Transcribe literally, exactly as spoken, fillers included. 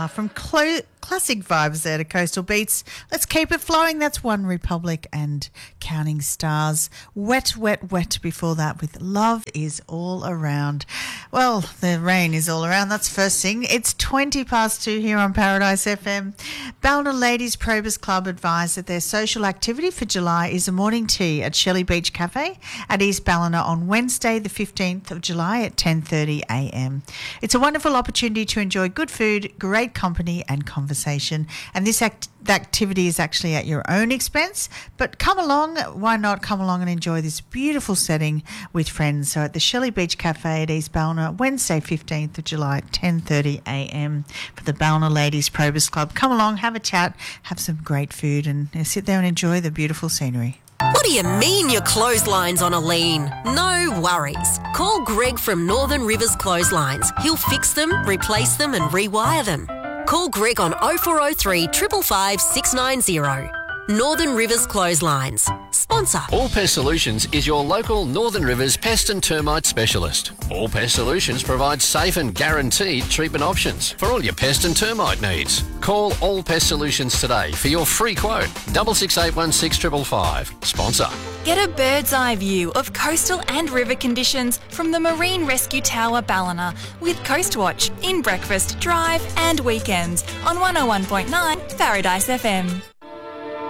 Ah, from clo- classic vibes there to Coastal Beats. Let's keep it flowing. That's One Republic and Counting Stars. Wet, wet, wet before that with Love is All Around. Well, the rain is all around. That's first thing. It's twenty past two here on Paradise F M. Ballina Ladies Probers Club advised that their social activity for July is a morning tea at Shelley Beach Cafe at East Ballina on Wednesday the fifteenth of July at ten thirty a m. It's a wonderful opportunity to enjoy good food, great company and conversation, and this act- activity is actually at your own expense, but come along, why not come along and enjoy this beautiful setting with friends. So at the Shelley Beach Cafe at East Ballina, Wednesday fifteenth of July at ten thirty a m for the Ballina Ladies Probers Club. Come along, have a chat, have some great food and uh, sit there and enjoy the beautiful scenery. What do you mean your clothesline's on a lean? No worries. Call Greg from Northern Rivers Clotheslines. He'll fix them, replace them and rewire them. Call Greg on oh four oh three, five five five, six nine oh. Northern Rivers Clotheslines. Sponsor. All Pest Solutions is your local Northern Rivers pest and termite specialist. All Pest Solutions provides safe and guaranteed treatment options for all your pest and termite needs. Call All Pest Solutions today for your free quote. six six eight one six five five five. Sponsor. Get a bird's eye view of coastal and river conditions from the Marine Rescue Tower Ballina with Coastwatch in breakfast, drive and weekends on one oh one point nine Paradise F M.